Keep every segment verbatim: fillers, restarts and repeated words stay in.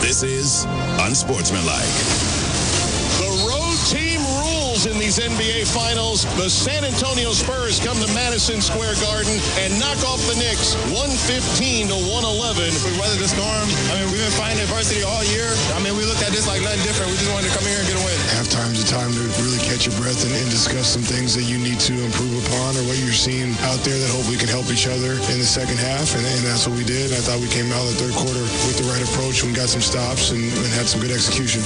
This is Unsportsmanlike. The road team rules in these N B A Finals. The San Antonio Spurs come to Madison Square Garden and knock off the Knicks one fifteen to one eleven. We weathered the storm. I mean, we've been fighting adversity all year. I mean, we looked at this like nothing different. We just wanted to come here and get a win. Halftime's a time to really catch your breath and, and discuss some things that you need to improve upon or what you're seeing out there that hopefully can help each other in the second half. And, and that's what we did. I thought we came out of the third quarter with the right approach and got some stops and, and had some good execution.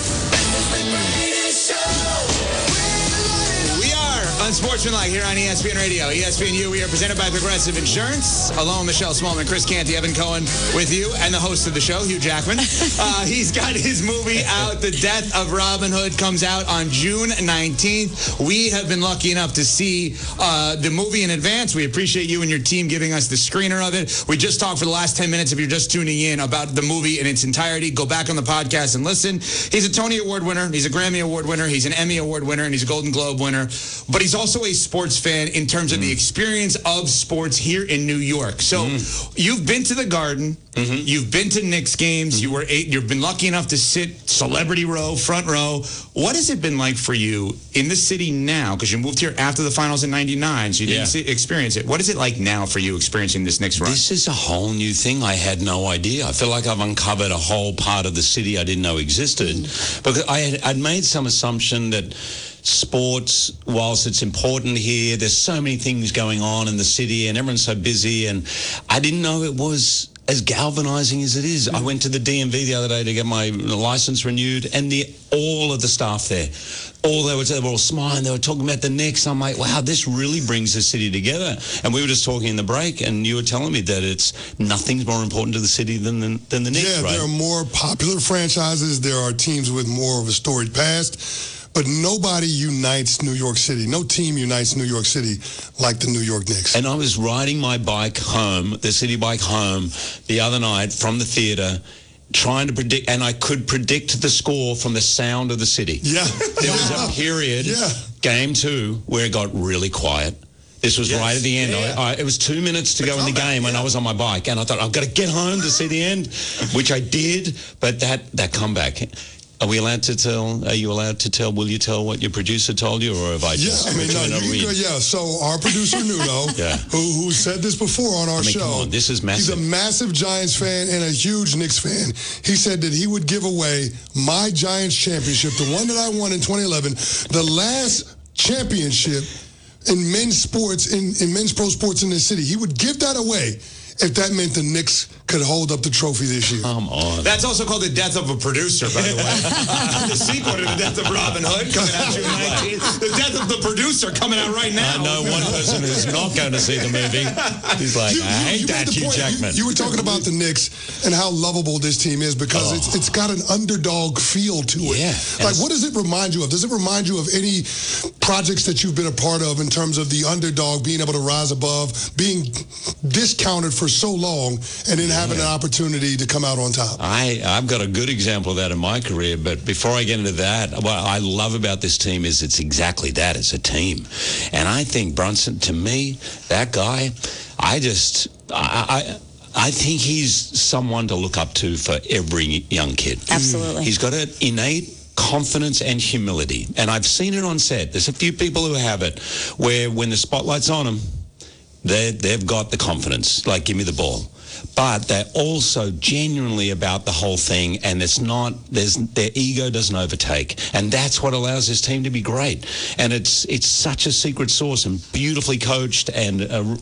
Unsportsmanlike here on E S P N Radio. E S P N U, we are presented by Progressive Insurance. Along Michelle Smallman, Chris Canty, Evan Cohen with you, and the host of the show, Hugh Jackman. Uh, he's got his movie out. The Death of Robin Hood comes out on June nineteenth. We have been lucky enough to see uh, the movie in advance. We appreciate you and your team giving us the screener of it. We just talked for the last ten minutes, if you're just tuning in, about the movie in its entirety. Go back on the podcast and listen. He's a Tony Award winner. He's a Grammy Award winner. He's an Emmy Award winner, and he's a Golden Globe winner. But he's also a sports fan in terms of mm. the experience of sports here in New York. So mm. you've been to the Garden. Mm-hmm. You've been to Knicks games. Mm-hmm. You were eight, you've been lucky enough to sit celebrity row, front row. What has it been like for you in the city now? Because you moved here after the finals in ninety-nine, so you didn't yeah. see, experience it. What is it like now for you experiencing this Knicks run? This is a whole new thing. I had no idea. I feel like I've uncovered a whole part of the city I didn't know existed. Mm. Because I had I'd made some assumption that sports, whilst it's important here, there's so many things going on in the city and everyone's so busy, and I didn't know it was as galvanizing as it is. I went to the D M V the other day to get my license renewed, and the all of the staff there, all they were, they were all smiling, they were talking about the Knicks. I'm like, wow, this really brings the city together. And we were just talking in the break, and you were telling me that it's nothing's more important to the city than the, than the Knicks, yeah, right? There are more popular franchises. There are teams with more of a storied past. But nobody unites New York City. No team unites New York City like the New York Knicks. And I was riding my bike home, the city bike home, the other night from the theater, trying to predict, and I could predict the score from the sound of the city. Yeah. There was a period, yeah. game two, where it got really quiet. This was yes. right at the end. Yeah. I, I, it was two minutes to the go in the game yeah. when I was on my bike, and I thought, I've got to get home to see the end, which I did, but that, that comeback... Are we allowed to tell, are you allowed to tell, will you tell what your producer told you, or have I just... Yeah, I mean, no, you can go, yeah, so our producer, Nuno, yeah. who, who said this before on our I mean, show. Come on, this is massive. He's a massive Giants fan and a huge Knicks fan. He said that he would give away my Giants championship, the one that I won in twenty eleven, the last championship in men's sports, in, in men's pro sports in this city. He would give that away if that meant the Knicks could hold up the trophy this year. Come on. That's also called The Death of a Producer, by the way. uh, the sequel to The Death of Robin Hood coming out June nineteenth. The Death of the Producer coming out right now. I know one person who's not going to see the movie. He's like, you, I you, hate you that, Hugh Jackman. You, you were talking about the Knicks and how lovable this team is because oh. it's it's got an underdog feel to it. Yeah. Like, what does it remind you of? Does it remind you of any projects that you've been a part of in terms of the underdog being able to rise above, being discounted for so long, and then having yeah. an opportunity to come out on top? I, I've got a good example of that in my career, but before I get into that, what I love about this team is it's exactly that. It's a team. And I think Brunson, to me, that guy, I just, I, I, I think he's someone to look up to for every young kid. Absolutely. He's got an innate confidence and humility. And I've seen it on set. There's a few people who have it, where when the spotlight's on them, they, they've got the confidence, like, give me the ball. But they're also genuinely about the whole thing, and it's not, there's, their ego doesn't overtake. And that's what allows this team to be great. And it's it's such a secret sauce and beautifully coached. And uh,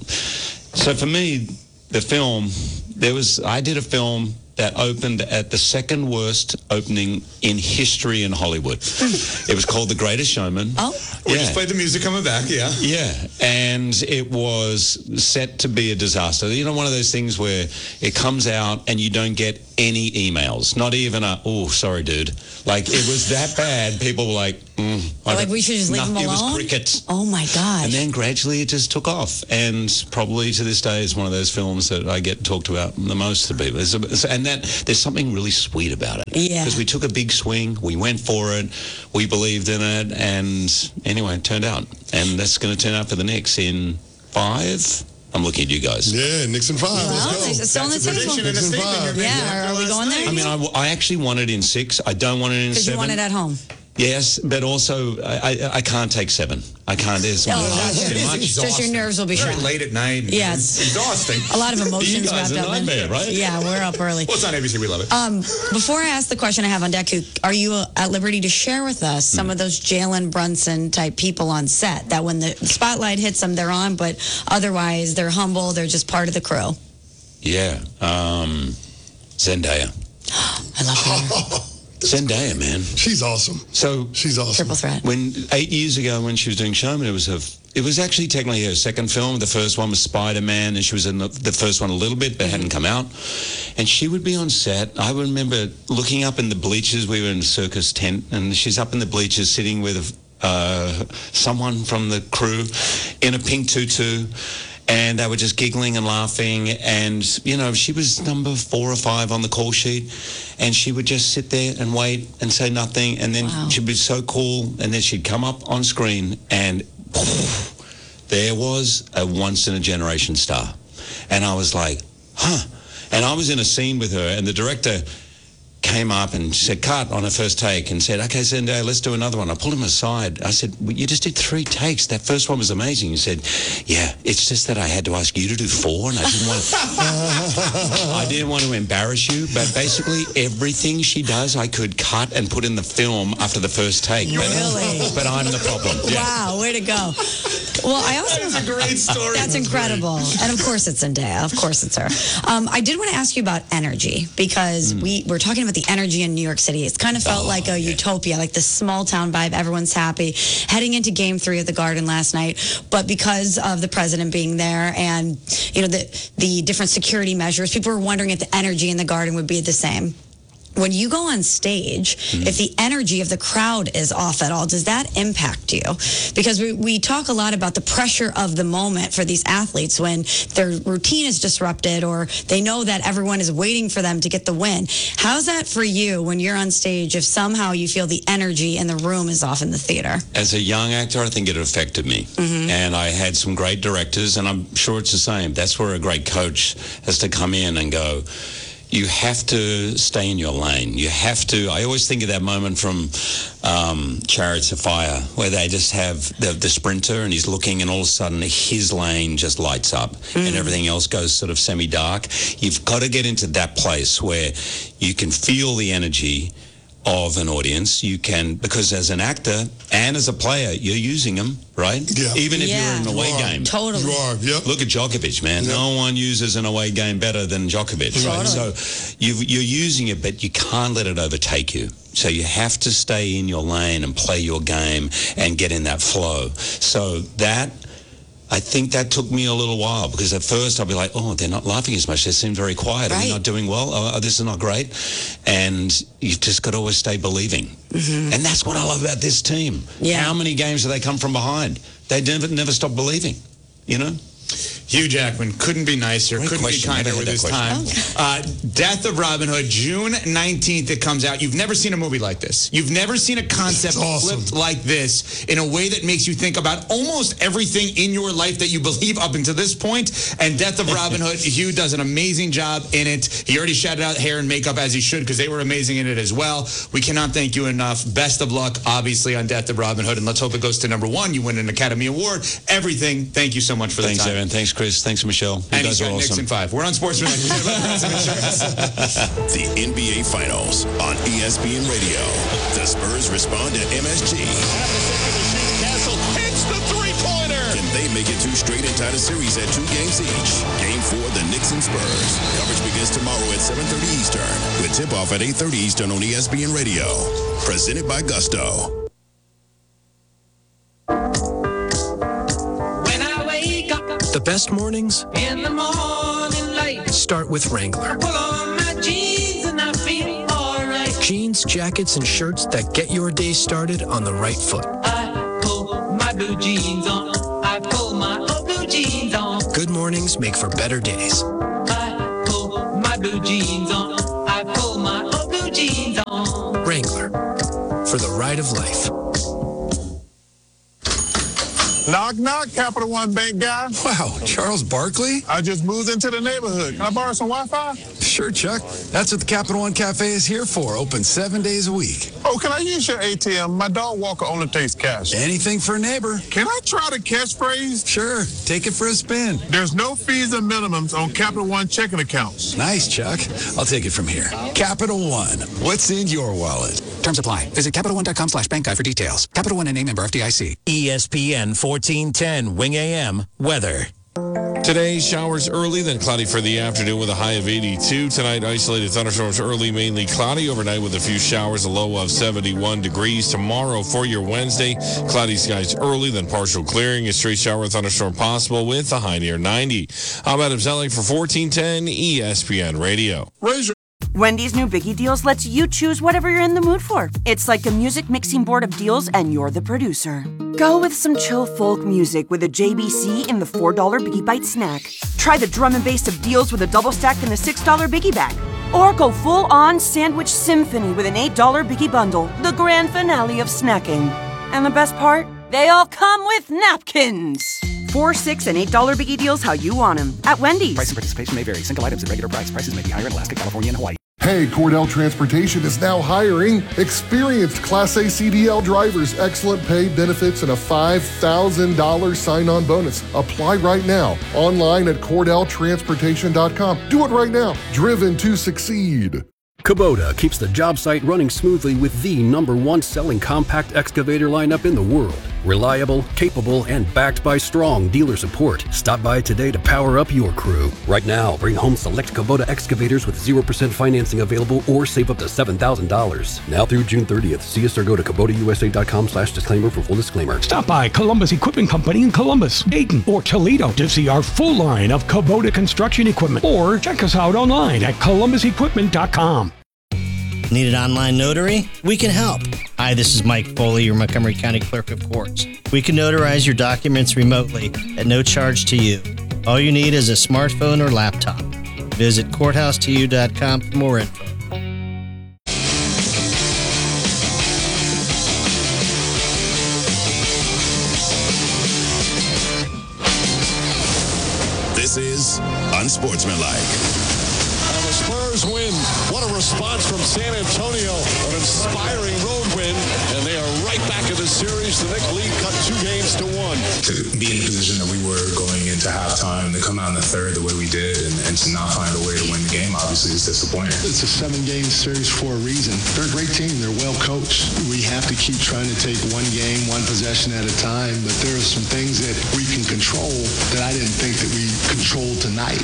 so for me, the film, there was, I did a film that opened at the second worst opening in history in Hollywood. It was called The Greatest Showman. Oh. We yeah. just played the music coming back, yeah. Yeah, and it was set to be a disaster. You know, one of those things where it comes out and you don't get any emails, not even a, oh, sorry, dude. Like, it was that bad. People were like, mm, like, we should just leave them alone? It was crickets. Oh, my gosh. And then gradually it just took off. And probably to this day, it's one of those films that I get talked about the most to people. It's a, and that there's something really sweet about it. Yeah. Because we took a big swing, we went for it, we believed in it, and anyway, it turned out. And that's going to turn out for the Knicks in five. I'm looking at you guys. Yeah, Knicks in five. Well, Let's go. It's still on the table. Knicks in five. Yeah, are we going on there? I mean, I, I actually want it in six. I don't want it in Because seven. you want it at home. Yes, but also I, I, I can't take seven. I can't. There's Oh, much, too much. Just your nerves will be Very shot. late at night. Yes. Exhausting. A lot of You emotions guys wrapped are up in. nightmare, right? Yeah, we're up early. Well, it's on A B C. We love it. Um, before I ask the question I have on deck, are you at liberty to share with us some of those Jalen Brunson type people on set that when the spotlight hits them, they're on, but otherwise they're humble, they're just part of the crew? Yeah. Um, Zendaya. I love her. Zendaya, man. She's awesome. So She's awesome. Triple threat. when eight years ago when she was doing Showman, it was her. It was actually technically her second film. The first one was Spider-Man, and she was in the, the first one a little bit, but hadn't come out. And she would be on set. I remember looking up in the bleachers. We were in a circus tent, and she's up in the bleachers sitting with uh, someone from the crew in a pink tutu. And they were just giggling and laughing. And, you know, she was number four or five on the call sheet. And she would just sit there and wait and say nothing. And then Wow. she'd be so cool. And then she'd come up on screen and there was a once-in-a-generation star. And I was like, huh. And I was in a scene with her, and the director came up and said, cut on her first take, and said, okay, Zendaya, let's do another one. I pulled him aside. I said, well, you just did three takes. That first one was amazing. He said, yeah, it's just that I had to ask you to do four, and I didn't want to, I didn't want to embarrass you, but basically everything she does, I could cut and put in the film after the first take. But, Really? but I'm the problem. Yeah. Wow, way to go. Well, I also... That's a great story. That's incredible. And of course it's Zendaya. Of course it's her. Um, I did want to ask you about energy, because Mm. we were talking about the energy in New York City. It's kind of felt Oh, like a yeah. utopia, like this small town vibe. Everyone's happy. Heading into game three of the Garden last night, but because of the president being there and, you know, the, the different security measures, people were wondering if the energy in the Garden would be the same. When you go on stage, Mm-hmm. if the energy of the crowd is off at all, does that impact you? Because we, we talk a lot about the pressure of the moment for these athletes when their routine is disrupted or they know that everyone is waiting for them to get the win. How's that for you when you're on stage if somehow you feel the energy in the room is off in the theater? As a young actor, I think it affected me. Mm-hmm. And I had some great directors, and I'm sure it's the same. That's where a great coach has to come in and go, you have to stay in your lane. You have to, I always think of that moment from um, Chariots of Fire, where they just have the, the sprinter and he's looking and all of a sudden his lane just lights up and everything else goes sort of semi-dark. You've got to get into that place where you can feel the energy of an audience. You can, because as an actor and as a player, you're using them, right? Yeah. Even if Yeah. you're in an away You are. game. Totally. You are, yep. Look at Djokovic, man. Yep. No one uses an away game better than Djokovic, right? Totally. So you've, you're using it, but you can't let it overtake you. So you have to stay in your lane and play your game and get in that flow. So that, I think that took me a little while, because at first I'll be like, oh, they're not laughing as much. They seem very quiet. Are Right. we not doing well? Oh, this is not great. And you've just got to always stay believing. And that's what I love about this team. Yeah. How many games do they come from behind? They never, never stop believing, you know? Hugh Jackman couldn't be nicer, Great couldn't question. be kinder Never with had his that time. Uh, Death of Robin Hood, June nineteenth it comes out. You've never seen a movie like this. You've never seen a concept It's awesome. flipped like this in a way that makes you think about almost everything in your life that you believe up until this point. And Death of Robin Hood, Hugh does an amazing job in it. He already shouted out hair and makeup as he should, because they were amazing in it as well. We cannot thank you enough. Best of luck, obviously, on Death of Robin Hood. And let's hope it goes to number one. You win an Academy Award. Everything. Thank you so much for the Thanks, time. Evan. Thanks, Chris. Thanks, Michelle. You And he's guys are got Knicks awesome. in five. We're on Sportsman. The N B A Finals on E S P N Radio. The Spurs respond to M S G. Castle hits the three-pointer. Can they make it two straight and tie the series at two games each? Game four, the Knicks and Spurs. Coverage begins tomorrow at seven thirty Eastern, with tip-off at eight thirty Eastern on E S P N Radio. Presented by Gusto. When I wake up The best mornings in the morning light, start with Wrangler. pull on my jeans and I feel alright. Jeans, jackets, and shirts that get your day started on the right foot. I pull my blue jeans on. I pull my old blue jeans on. Good mornings make for better days. I pull my blue jeans on. I pull my old blue jeans on. Wrangler, for the ride of life. Knock, knock, Capital One Bank guy. Wow, Charles Barkley? I just moved into the neighborhood. Can I borrow some Wi-Fi? Sure, Chuck. That's what the Capital One Cafe is here for. Open seven days a week. Oh, can I use your A T M? My dog walker only takes cash. Anything for a neighbor. Can I try the catchphrase? Sure. Take it for a spin. There's no fees and minimums on Capital One checking accounts. Nice, Chuck. I'll take it from here. Capital One. What's in your wallet? Terms apply. Visit Capital One dot com slash bank guide for details. Capital One and a member F D I C. E S P N fourteen ten Wing A M weather. Today, showers early, then cloudy for the afternoon with a high of eighty-two. Tonight, isolated thunderstorms early, mainly cloudy. Overnight with a few showers, a low of seventy-one degrees. Tomorrow for your Wednesday, cloudy skies early, then partial clearing. A straight shower thunderstorm possible with a high near ninety. I'm Adam Zellick for fourteen ten E S P N Radio. Wendy's new Biggie Deals lets you choose whatever you're in the mood for. It's like a music mixing board of deals, and you're the producer. Go with some chill folk music with a J B C in the four dollar Biggie Bite snack. Try the drum and bass of deals with a double stack in the six dollar Biggie Bag. Or go full-on sandwich symphony with an eight dollar Biggie Bundle, the grand finale of snacking. And the best part? They all come with napkins. Four, six, and eight dollar Biggie Deals how you want them at Wendy's. Price and participation may vary. Single items at regular price. Prices may be higher in Alaska, California, and Hawaii. Hey, Cordell Transportation is now hiring experienced Class A C D L drivers, excellent pay, benefits, and a five thousand dollars sign-on bonus. Apply right now online at cordell transportation dot com. Do it right now. Driven to succeed. Kubota keeps the job site running smoothly with the number one selling compact excavator lineup in the world. Reliable, capable, and backed by strong dealer support. Stop by today to power up your crew. Right now, bring home select Kubota excavators with zero percent financing available or save up to seven thousand dollars. Now through June thirtieth. See us or go to Kubota U S A dot com slash disclaimer for full disclaimer. Stop by Columbus Equipment Company in Columbus, Dayton, or Toledo to see our full line of Kubota construction equipment. Or check us out online at columbus equipment dot com. Need an online notary? We can help. Hi, this is Mike Foley, your Montgomery County Clerk of Courts. We can notarize your documents remotely at no charge to you. All you need is a smartphone or laptop. Visit courthouse to you dot com for more info. This is Unsportsmanlike. Spurs win. What a response from San Antonio. An inspiring road win, and they are right back in the series. The Knicks lead cut two games to one. To be in the position that we were going into halftime, to come out in the third the way we did, and, and to not find a way to win the game, obviously, is disappointing. It's a seven-game series for a reason. They're a great team. They're well coached. We have to keep trying to take one game, one possession at a time, but there are some things that we can control that I didn't think that we controlled tonight.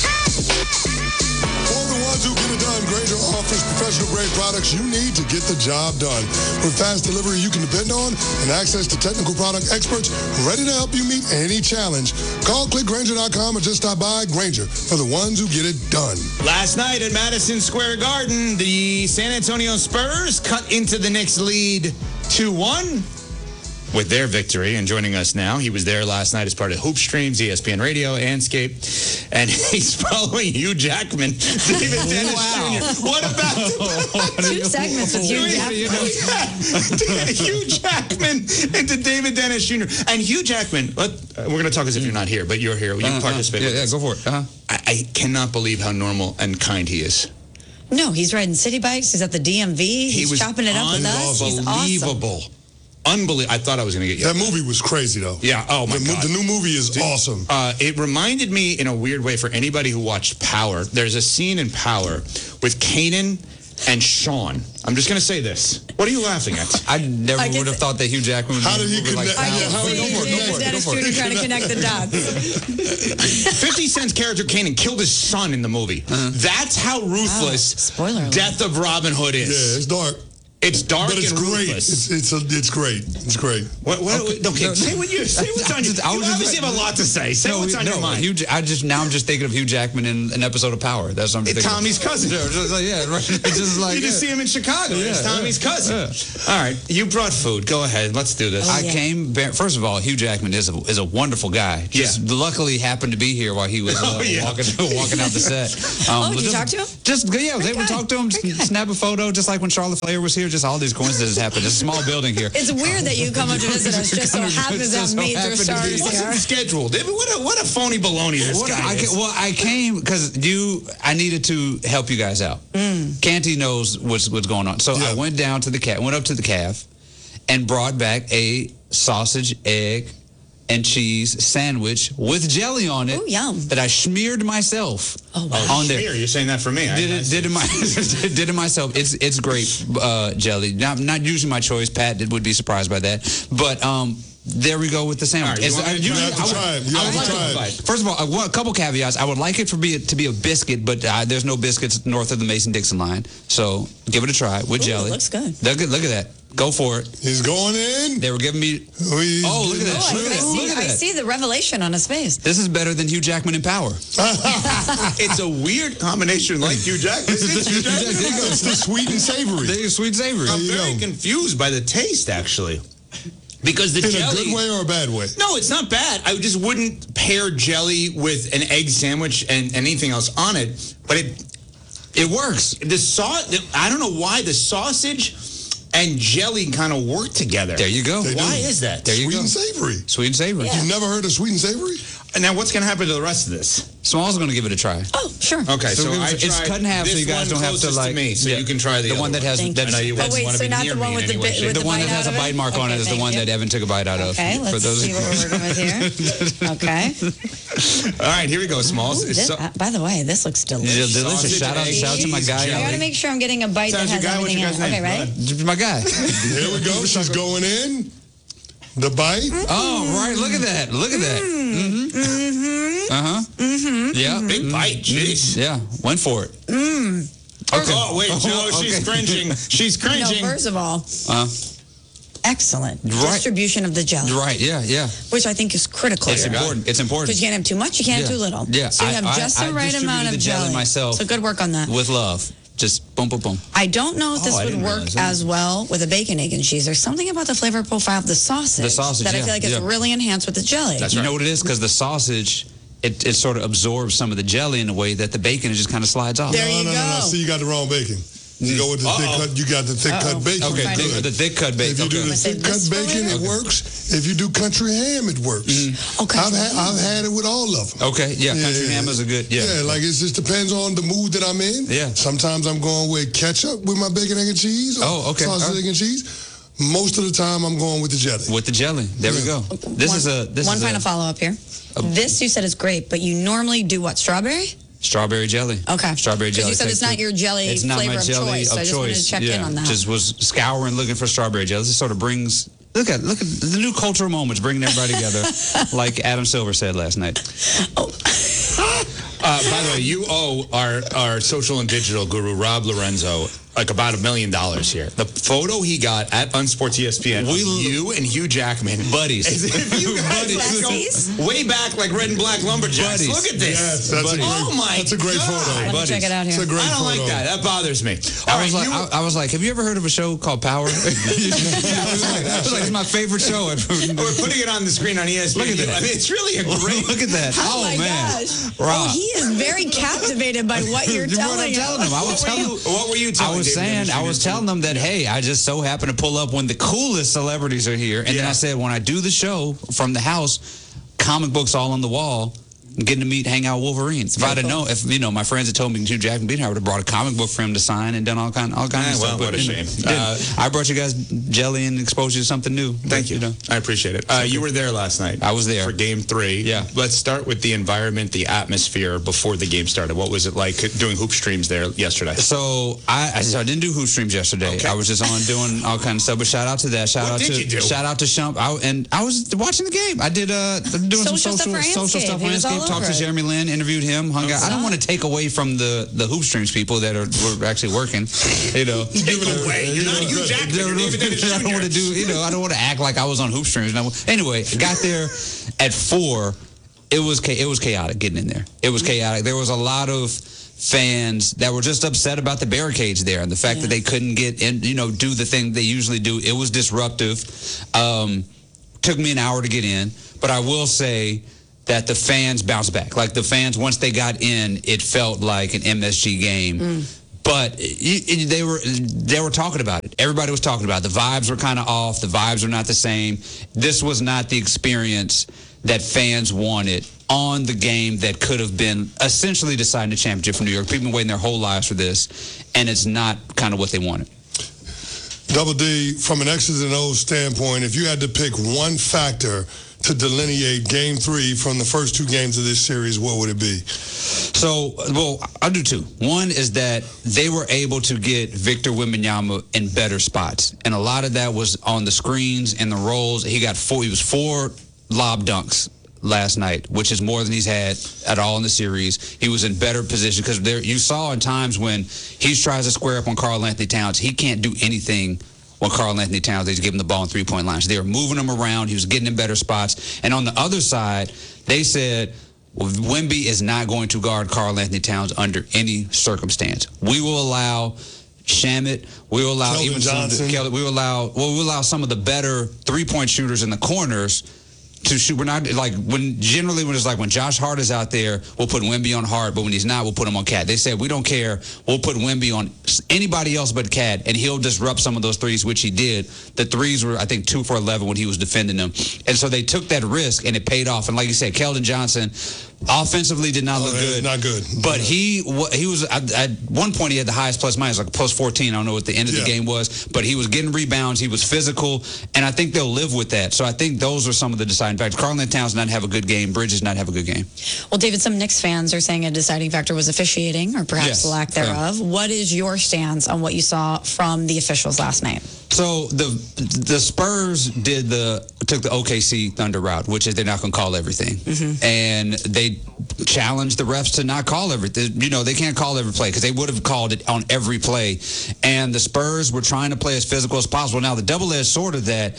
For the ones who get it done, Grainger offers professional-grade products you need to get the job done. With fast delivery you can depend on and access to technical product experts ready to help you meet any challenge. Call click grainger dot com or just stop by. Grainger, for the ones who get it done. Last night at Madison Square Garden, the San Antonio Spurs cut into the Knicks lead two one. With their victory, and joining us now, he was there last night as part of Hoop Streams, E S P N Radio, Anscape, and he's following Hugh Jackman, David Dennis wow. Junior What about two segments with Hugh Jackman? Yeah. Hugh Jackman into David Dennis Junior And Hugh Jackman, let, uh, we're going to talk as if you're not here, but you're here. You uh-huh. participate. Yeah, yeah, go for it. Uh-huh. I, I cannot believe how normal and kind he is. No, he's riding city bikes. He's at the D M V. He's he chopping it up with us. He's unbelievable. Awesome. Unbelievable. I thought I was going to get you. That movie was crazy, though. Yeah. Oh, my the, God. The new movie is Dude, awesome. Uh, it reminded me in a weird way for anybody who watched Power. There's a scene in Power with Kanan and Sean. I'm just going to say this. What are you laughing at? I never I would have thought that Hugh Jackman would How did he connect? Like I can how, see go for it, go for it, Dennis go for it. Junior trying to connect the dots. fifty Cent's character Kanan killed his son in the movie. Uh-huh. That's how ruthless wow. Spoiler Death of Robin Hood is. Yeah, it's dark. It's dark but it's and great. ruthless. It's it's, a, it's great. It's great. What, what, okay, okay. No, say what you say. What's on your? You obviously have a lot to say. Say no, what's on no, your mind. Hugh, I just now I'm just thinking of Hugh Jackman in an episode of Power. That's what I'm thinking. Tommy's of. cousin. Yeah, just like, yeah, right. It's just like you just yeah. see him in Chicago. Yeah, it's Tommy's yeah, cousin. Yeah. All right, you brought food. Go ahead. Let's do this. Oh, I yeah. came. First of all, Hugh Jackman is a is a wonderful guy. Just yeah. luckily happened to be here while he was uh, oh, yeah. walking walking out the set. Um, oh, did you just, talk to him? Just yeah, I was able to talk to him. Just snap a photo, just like when Charlotte Flair was here. just all these coincidences happen. It's a small building here. It's weird that you come up to visit us just so happens to have major stars It wasn't here. scheduled. What a, what a phony baloney this What guy I, is. well, I came because you. I needed to help you guys out. Mm. Canty knows what's what's going on, so I went down to the cat, went up to the calf, and brought back a sausage, egg, and cheese sandwich with jelly on it. Ooh, yum. That I smeared myself oh, wow. on there. Smear, you're saying that for me. Did I, it, did it, my, did it myself. It's it's great uh, jelly. Not not usually my choice. Pat would be surprised by that. But um, there we go with the sandwich. Right, you, It's, want uh, me to you, try I it? would- try it. You I have would to like try it. it. First of all, a, one- a couple caveats. I would like it for be to be a biscuit, but uh, there's no biscuits north of the Mason-Dixon line. So give it a try with Ooh, jelly. looks good. Look at look at that. Go for it. He's going in. They were giving me. He's Oh, look at getting that. Oh, Look at I, that. see, Look at I that. see the revelation on his face. This is better than Hugh Jackman in Power. it's a weird combination like Hugh Jackman. It's Hugh Jackman. There you go. It's the sweet and savory. There you go, sweet and savory. I'm you very go. confused by the taste, actually. Because the In jelly... a good way or a bad way? No, it's not bad. I just wouldn't pair jelly with an egg sandwich and anything else on it. But it it works. The sauce. I don't know why the sausage and jelly kind of work together. There you go. They Why do. is that? There you Sweet go. and savory. Sweet and savory. Yeah. You've never heard of sweet and savory? And now what's going to happen to the rest of this? Small's going to give it a try. Oh, sure. Okay, so, So, I it's tried cut in half, so this you guys one don't have to closest like. me, so yeah. you can try the, the other one that has. Thank That's, I know you that's Oh, wait, want to so be not near the one me with in the any bit- way, shape, with the the one bite that has out a of bite it? mark on it Okay, is the thank one you. that Evan took a bite out of. Okay, For let's those see what we're working with here. All right, here we go, Smalls. Ooh, It's this, so- uh, by the way, this looks delicious. delicious. Sausage, Shout out, egg, shout out to my cheese, guy. I jelly. gotta make sure I'm getting a bite Sounds that your has guy. What's everything your in guy's it. name? Okay, ready? My guy. Here we go. She's going in. The bite. Oh, right. Look at that. Look at that. Mm-hmm. Mm-hmm. Uh huh. Mm-hmm. Yeah. Big bite, jeez. Yeah. Went for it. Mm. Okay. Oh, wait, Joe, she's Okay. cringing. She's No, cringing. first of all, Uh, excellent Right. distribution of the jelly, right. Yeah. Yeah. which I think is critical. It's here. important. It's important. Because you can't have too much, you can't Yeah. have too little. Yeah, So you I- have I- just I the right amount distributed of the jelly jelly. myself. So good work on that. With love. Just boom, boom, boom. I don't know if this Oh, I would didn't work realize that. as well with a bacon, egg, and cheese. There's something about the flavor profile of the sausage, The sausage, that I yeah, feel like it's yeah. really enhanced with the jelly. That's you know what it is? Because the sausage, it, it sort of absorbs some of the jelly in a way that the bacon just kind of slides off. There no, you no, go. no, no. See, you got the wrong bacon. You go with the thick cut. You got the thick Uh-oh. cut bacon. Okay, Fine. thick, the thick cut bacon. If you do Okay. the thick cut This for bacon, later? it works. If you do country ham, it works. Mm-hmm. Okay. I've had I've had it with all of them. Okay, yeah, country Yeah. ham is a good, yeah. Yeah, like it just depends on the mood that I'm in. Yeah. Sometimes I'm going with ketchup with my bacon, egg, and cheese. Or Oh, okay. Sausage, All right. egg, and cheese. Most of the time, I'm going with the jelly. With the jelly. There we Yeah. go. This one, is a this one is final a follow up here. This you said is great, but you normally do what? Strawberry? strawberry jelly. Okay. Strawberry 'Cause jelly. you said it's not your jelly it's not flavor my of jelly choice, so of I just wanted to choice. check yeah. in on that. Just was scouring looking for strawberry jelly. This sort of brings look at look at the new cultural moments bringing everybody together, like Adam Silver said last night. Uh, by the way, you owe our, our social and digital guru, Rob Lorenzo, like about a million dollars here. The photo he got at Unsports E S P N, we, you and Hugh Jackman. Buddies. As if you guys Buddies. go way back like Red and Black Lumberjacks. Buddies. Look at this. Yes, that's a great, Oh my that's a great God. photo. Let me check it out here. It's a great I don't photo. like that. That bothers me. All I right, was like, you- I, I was like, have you ever heard of a show called Power? I was like, I was like, it's my favorite show. We're putting it on the screen on E S P N. Look at that. I mean, it's really a great. Look at that. Oh, Oh, my man. gosh. Rob. Oh, he is very captivated by what you're You know what telling I'm telling him. him. I was What were telling you- what were you I telling was David saying, Anderson I was yesterday? telling them that, hey, I just so happened to pull up when the coolest celebrities are here. And then Yeah. I said, when I do the show from the house, comic books all on the wall, getting to meet, hang out with Wolverine. If I'd have known, if, you know, my friends had told me Hugh Jackman being here, I would have brought a comic book for him to sign and done all kind, all kinds Ah, of well, stuff. what a you know, shame. didn't. Uh, I brought you guys jelly and exposed you to something new. Thank But, you. know, I appreciate it. Uh, you were there last night. I was there. For game three. Yeah. Let's start with the environment, the atmosphere before the game started. What was it like doing hoop streams there yesterday? So I, I, so I didn't do hoop streams yesterday. Okay. I was just on doing all kinds of stuff. But shout out to that. Shout What out did to you do? shout out to Shump. I, and I was watching the game. I did uh doing Social some stuff social for social Anscape. stuff He on was all Anscape. Talked over to it. Jeremy Lin, interviewed him, hung out. I don't want to take away from the the hoop streams people that are were actually working. You know, Take away. You're not Hugh Jackman. You're David Dennis I don't want to Junior do. You know, I don't want to act like I was on hoop streams. And I- Anyway, got there at four. It was cha- it was chaotic getting in there. It was chaotic. There was a lot of fans that were just upset about the barricades there and the fact Yeah. that they couldn't get in, you know, do the thing they usually do. It was disruptive. Um, took me an hour to get in, but I will say that the fans bounced back. Like the fans, once they got in, it felt like an M S G game. But it, it, they were they were talking about it. Everybody was talking about it. The vibes were kind of off. The vibes were not the same. This was not the experience that fans wanted on the game that could have been essentially deciding the championship for New York. People have been waiting their whole lives for this, and it's not kind of what they wanted. Double D, from an X's and O's standpoint, if you had to pick one factor to delineate game three from the first two games of this series, what would it be? So, well, I'll do two. One is that they were able to get Victor Wembanyama in better spots. And a lot of that was on the screens and the rolls. He got four, he was four lob dunks last night, which is more than he's had at all in the series. He was in better position because there you saw in times when he tries to square up on Karl Anthony Towns, he can't do anything when Karl Anthony Towns, they give him the ball in three-point lines. They were moving him around. He was getting in better spots. And on the other side, they said, well, Wemby is not going to guard Karl Anthony Towns under any circumstance. We will allow Shamet. We will allow Keldon even Johnson. some of the, we will allow well, we'll allow some of the better three-point shooters in the corners to shoot. We're not like when generally when it's like when Josh Hart is out there, we'll put Wemby on Hart, but when he's not, we'll put him on Cat. They said we don't care. We'll put Wemby on anybody else but Cat, and he'll disrupt some of those threes, which he did. The threes were I think two for eleven when he was defending them, and so they took that risk and it paid off. And like you said, Keldon Johnson offensively did not oh, look good. Not good. But yeah. he he was at, at one point he had the highest plus minus, like plus fourteen. I don't know what the end of yeah. the game was, but he was getting rebounds. He was physical, and I think they'll live with that. So I think those are some of the deciding factors. Karl Anthony Towns not have a good game. Bridges not have a good game. Well, David, some Knicks fans are saying a deciding factor was officiating, or perhaps Yes. the lack thereof. Yeah. What is your stance on what you saw from the officials last night? So the the Spurs did the took the O K C Thunder route, which is they're not going to call everything, mm-hmm. and they challenged the refs to not call everything. You know, they can't call every play because they would have called it on every play. And the Spurs were trying to play as physical as possible. Now the double-edged sword of that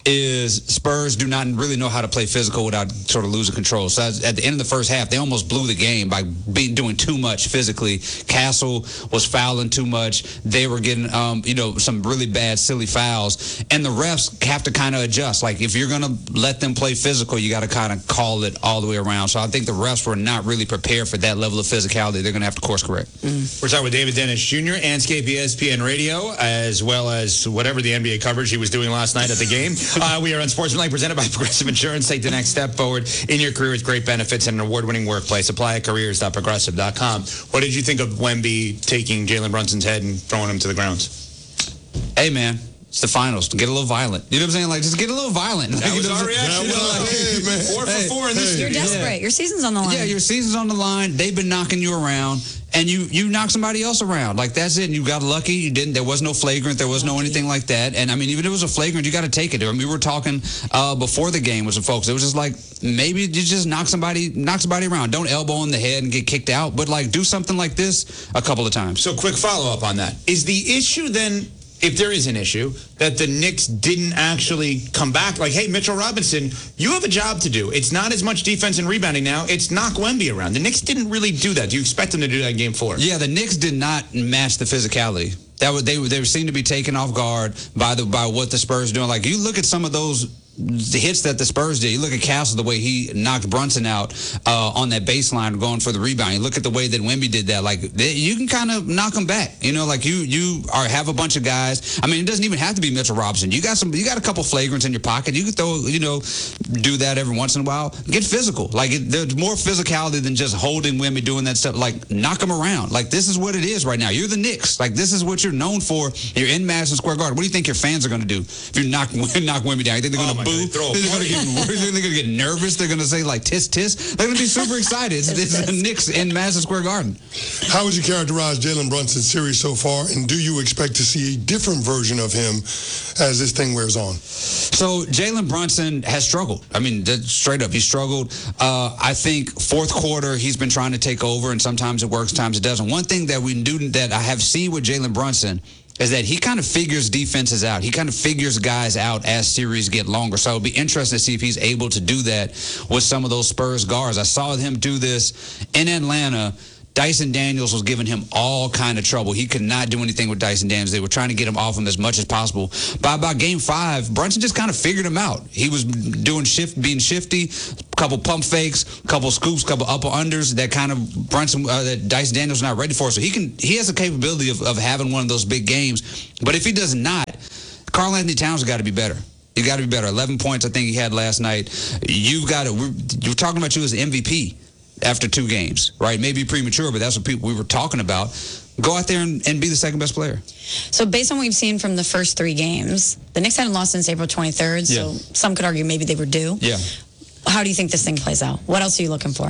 is Spurs do not really know how to play physical without sort of losing control. So at the end of the first half, they almost blew the game by being doing too much physically. Castle was fouling too much. They were getting, um, you know, some really bad, silly fouls. And the refs have to kind of adjust. Like, if you're going to let them play physical, you got to kind of call it all the way around. So I think the refs were not really prepared for that level of physicality. They're going to have to course correct. Mm. We're talking with David Dennis Junior, Anscape E S P N Radio, as well as whatever the N B A coverage he was doing last night at the game. Uh, we are on Sportsmanlike, presented by Progressive Insurance. Take the next step forward in your career with great benefits and an award-winning workplace. Apply at careers dot progressive dot com. What did you think of Wemby taking Jalen Brunson's head and throwing him to the grounds? Hey, man. It's the finals. Get a little violent. You know what I'm saying? Like, just get a little violent. That like, was our reaction. You know, like, hey, man. Four hey, for four in this You're series. desperate. Yeah. Your season's on the line. Yeah, your season's on the line. They've been knocking you around, and you you knock somebody else around. Like, that's it. And you got lucky. You didn't. There was no flagrant. There was no anything like that. And, I mean, even if it was a flagrant, you got to take it. I mean, we were talking uh, before the game with some folks. It was just like, maybe you just knock somebody knock somebody around. Don't elbow in the head and get kicked out. But, like, do something like this a couple of times. So, quick follow-up on that. Is the issue then, if there is an issue, that the Knicks didn't actually come back? Like, hey, Mitchell Robinson, you have a job to do. It's not as much defense and rebounding now. It's knock Wemby around. The Knicks didn't really do that. Do you expect them to do that in game four? Yeah, the Knicks did not match the physicality. That was, they they seemed to be taken off guard by the by what the Spurs are doing. Like, you look at some of those the hits that the Spurs did. You look at Castle, the way he knocked Brunson out uh, on that baseline going for the rebound. You look at the way that Wemby did that. Like, they, you can kind of knock them back. You know, like you you are have a bunch of guys. I mean, it doesn't even have to be Mitchell Robinson. You got some. You got a couple flagrants in your pocket. You can throw, you know, do that every once in a while. Get physical. Like, it, there's more physicality than just holding Wemby, doing that stuff. Like, knock them around. Like, this is what it is right now. You're the Knicks. Like, this is what you're known for. You're in Madison Square Garden. What do you think your fans are going to do if you knock knock Wemby down? You think they're going to Oh boo? God, They're going to get they're going to get nervous. They're going to say, like, tis tis. They're going to be super excited. It's, it's the Knicks in Madison Square Garden. How would you characterize Jalen Brunson's series so far, and do you expect to see a different version of him as this thing wears on? So Jalen Brunson has struggled. I mean, straight up, he struggled. Uh, I think fourth quarter, he's been trying to take over, and sometimes it works, sometimes it doesn't. One thing that we do that I have seen with Jalen Brunson is that he kind of figures defenses out. He kind of figures guys out as series get longer. So it'll be interesting to see if he's able to do that with some of those Spurs guards. I saw him do this in Atlanta Dyson Daniels was giving him all kind of trouble. He could not do anything with Dyson Daniels. They were trying to get him off him as much as possible. By about game five, Brunson just kind of figured him out. He was doing shift, being shifty, a couple pump fakes, a couple scoops, a couple upper unders that kind of Brunson, uh, that Dyson Daniels not ready for. So he can, he has the capability of, of having one of those big games. But if he does not, Karl Anthony Towns has got to be better. You got to be better. eleven points, I think he had last night. You've got to. We're, we're talking about you as M V P. After two games, right? Maybe premature, but that's what people we were talking about. Go out there and, and be the second best player. So based on what we've seen from the first three games, the Knicks hadn't lost since April twenty-third, so Yeah. some could argue maybe they were due. Yeah. How do you think this thing plays out? What else are you looking for?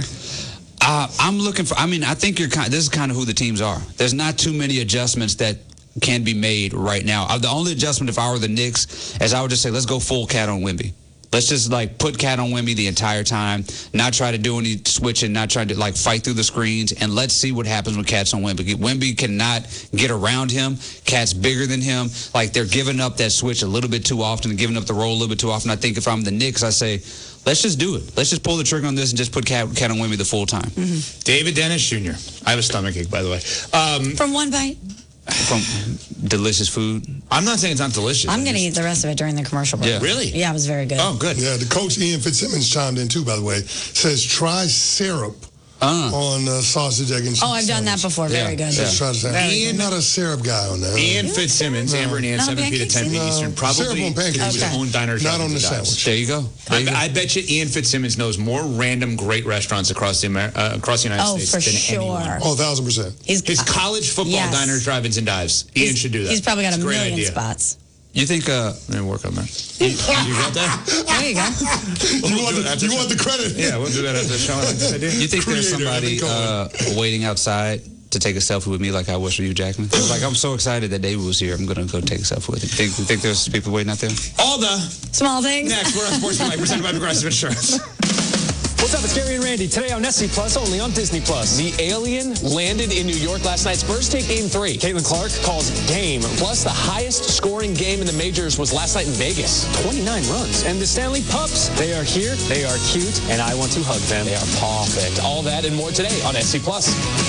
Uh, I'm looking for, I mean, I think you're kind this is kind of who the teams are. There's not too many adjustments that can be made right now. Uh, the only adjustment, if I were the Knicks, is I would just say, let's go full cat on Wemby. Let's just, like, put Cat on Wemby the entire time, not try to do any switching, not try to, like, fight through the screens, and let's see what happens when Cat's on Wemby. Wemby cannot get around him. Cat's bigger than him. Like, they're giving up that switch a little bit too often and giving up the roll a little bit too often. I think if I'm the Knicks, I say, let's just do it. Let's just pull the trigger on this and just put Cat, Cat on Wemby the full time. Mm-hmm. David Dennis Junior I have a stomach ache, by the way. Um, From one bite? From delicious food. I'm not saying it's not delicious. I'm going to eat the rest of it during the commercial break. Yeah. Really? Yeah, it was very good. Oh, good. Yeah, the coach Ian Fitzsimmons chimed in too, by the way. Says try syrup uh. on uh, sausage, egg, and cheese. Oh, I've done that before. Very Yeah. good. Just try to say, Ian- I'm not a syrup guy on that. Ian Fitzsimmons, No. Amber and Ian, No seven p to pancakes ten p either? Eastern. No, Probably syrup on pancakes. his Okay. own diner. Not on the sandwich. There you go. There you go. I, I bet you Ian Fitzsimmons knows more random great restaurants across the Amer- uh, across the United Oh, States for than sure. anyone. Oh, a thousand percent. He's, His college football Yes. diners, drive-ins, and dives. Ian he's- should do that. He's probably got It's a great million idea. spots. You think, uh, I'm gonna work on that. You, you got that? There you go. You, want the, you want the credit? Yeah, we'll do that after the show. I like this idea. you think there's Creator, somebody Evan uh, waiting outside to take a selfie with me like I was for you, Jackman? I was like, I'm so excited that David was here. I'm going to go take a selfie with him. Think, think there's people waiting out there? All the Small things. next. We're on Sports Tonight, presented by Progressive Insurance. What's up? It's Gary and Randy. Today on S C Plus, only on Disney Plus. The alien landed in New York last night. Spurs take game three. Caitlin Clark calls game. Plus, the highest scoring game in the majors was last night in Vegas. twenty-nine runs. And the Stanley Pups, they are here, they are cute, and I want to hug them. They are perfect. All that and more today on S C Plus.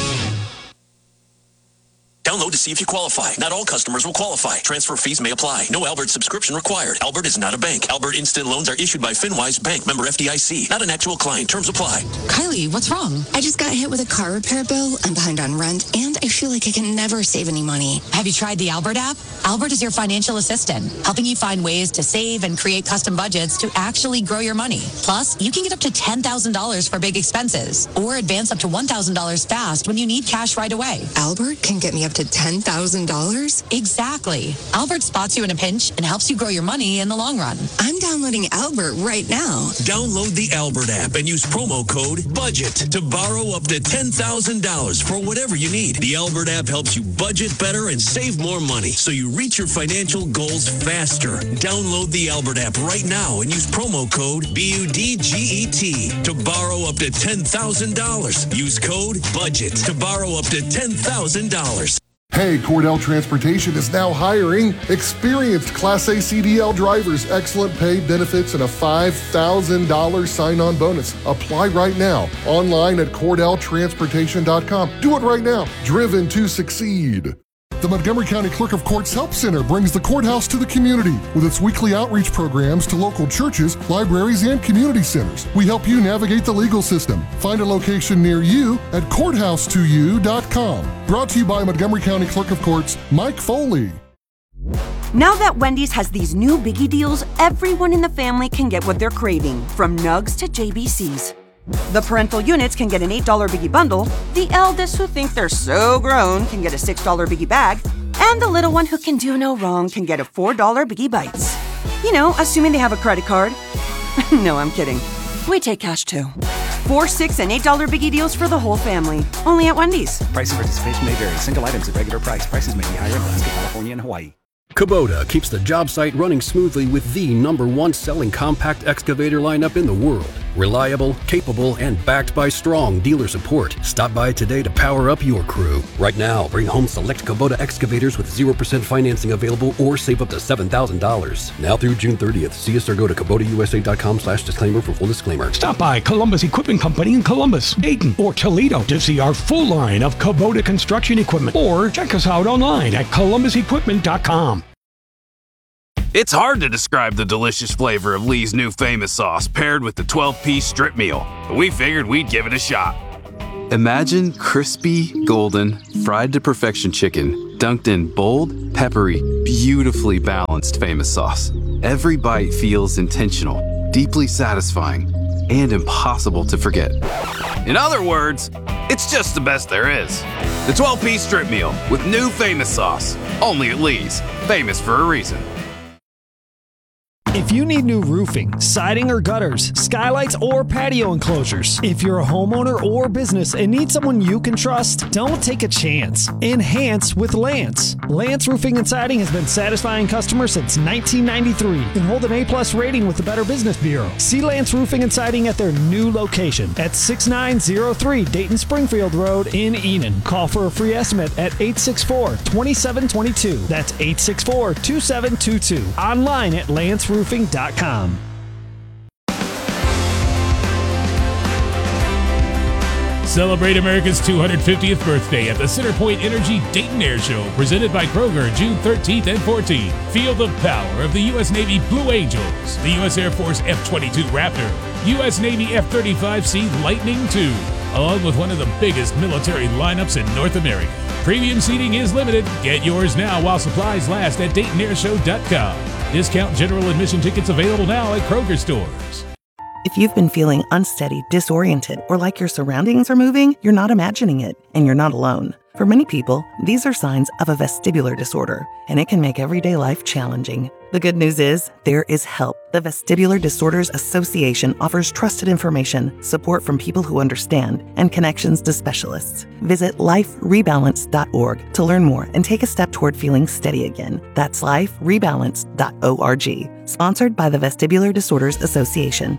Download to see if you qualify. Not all customers will qualify. Transfer fees may apply. No Albert subscription required. Albert is not a bank. Albert Instant Loans are issued by FinWise Bank, member F D I C. Not an actual client. Terms apply. Kylie, what's wrong? I just got hit with a car repair bill. I'm behind on rent, and I feel like I can never save any money. Have you tried the Albert app? Albert is your financial assistant, helping you find ways to save and create custom budgets to actually grow your money. Plus, you can get up to ten thousand dollars for big expenses or advance up to one thousand dollars fast when you need cash right away. Albert can get me up to ten thousand dollars? Exactly. Albert spots you in a pinch and helps you grow your money in the long run. I'm downloading Albert right now. Download the Albert app and use promo code BUDGET to borrow up to ten thousand dollars for whatever you need. The Albert app helps you budget better and save more money so you reach your financial goals faster. Download the Albert app right now and use promo code B U D G E T to borrow up to ten thousand dollars. Use code BUDGET to borrow up to ten thousand dollars. Hey, Cordell Transportation is now hiring experienced Class A C D L drivers, excellent pay, benefits, and a five thousand dollars sign-on bonus. Apply right now, online at cordell transportation dot com. Do it right now. Driven to succeed. The Montgomery County Clerk of Courts Help Center brings the courthouse to the community with its weekly outreach programs to local churches, libraries, and community centers. We help you navigate the legal system. Find a location near you at courthouse to you dot com. Brought to you by Montgomery County Clerk of Courts, Mike Foley. Now that Wendy's has these new biggie deals, everyone in the family can get what they're craving, from nugs to J B Cs. The parental units can get an eight dollar biggie bundle, the eldest who think they're so grown can get a six dollar biggie bag, and the little one who can do no wrong can get a four dollar biggie bites. You know, assuming they have a credit card. No, I'm kidding. We take cash too. Four, six, and eight dollar biggie deals for the whole family. Only at Wendy's. Price and participation may vary. Single items at regular price. Prices may be higher in Alaska, California, and Hawaii. Kubota keeps the job site running smoothly with the number one selling compact excavator lineup in the world. Reliable, capable, and backed by strong dealer support. Stop by today to power up your crew. Right now, bring home select Kubota excavators with zero percent financing available or save up to seven thousand dollars. Now through June thirtieth. See us or go to Kubota U S A dot com slash disclaimer for full disclaimer. Stop by Columbus Equipment Company in Columbus, Dayton, or Toledo to see our full line of Kubota construction equipment. Or check us out online at columbus equipment dot com. It's hard to describe the delicious flavor of Lee's new famous sauce paired with the twelve-piece strip meal, but we figured we'd give it a shot. Imagine crispy, golden, fried to perfection chicken dunked in bold, peppery, beautifully balanced famous sauce. Every bite feels intentional, deeply satisfying, and impossible to forget. In other words, it's just the best there is. The twelve-piece strip meal with new famous sauce. Only at Lee's. Famous for a reason. If you need new roofing, siding or gutters, skylights or patio enclosures, if you're a homeowner or business and need someone you can trust, don't take a chance. Enhance with Lance. Lance Roofing and Siding has been satisfying customers since nineteen ninety-three and hold an A-plus rating with the Better Business Bureau. See Lance Roofing and Siding at their new location at six nine zero three Dayton Springfield Road in Enon. Call for a free estimate at eight six four, two seven two two. That's eight six four, two seven two two. Online at lance roofing dot com. Celebrate America's two hundred fiftieth birthday at the CenterPoint Energy Dayton Air Show, presented by Kroger, June thirteenth and fourteenth. Feel the power of the U S Navy Blue Angels, the U S Air Force F twenty-two Raptor, U S Navy F thirty-five C Lightning two, along with one of the biggest military lineups in North America. Premium seating is limited. Get yours now while supplies last at Dayton Air Show dot com. Discount general admission tickets available now at Kroger stores. If you've been feeling unsteady, disoriented, or like your surroundings are moving, you're not imagining it, and you're not alone. For many people, these are signs of a vestibular disorder, and it can make everyday life challenging. The good news is, there is help. The Vestibular Disorders Association offers trusted information, support from people who understand, and connections to specialists. Visit life rebalance dot org to learn more and take a step toward feeling steady again. That's life rebalance dot org. Sponsored by the Vestibular Disorders Association.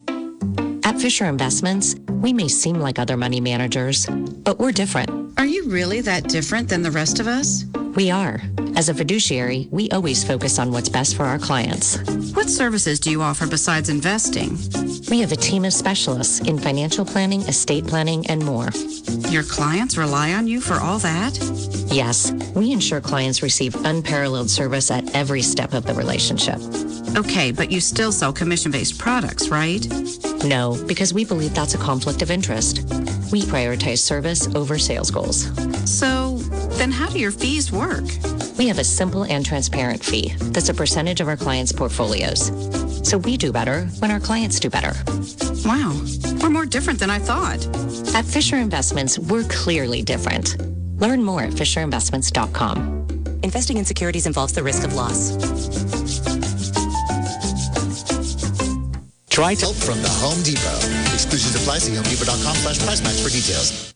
At Fisher Investments, we may seem like other money managers, but we're different. Are you really that different than the rest of us? We are. As a fiduciary, we always focus on what's best for our clients. What services do you offer besides investing? We have a team of specialists in financial planning, estate planning, and more. Your clients rely on you for all that? Yes, we ensure clients receive unparalleled service at every step of the relationship. Okay, but you still sell commission-based products, right? No, because we believe that's a conflict of interest. We prioritize service over sales goals. So, then how do your fees work? We have a simple and transparent fee that's a percentage of our clients' portfolios. So we do better when our clients do better. Wow, we're more different than I thought. At Fisher Investments, we're clearly different. Learn more at fisher investments dot com. Investing in securities involves the risk of loss. Try help from the Home Depot. Exclusions apply. See home depot dot com slash price match for details.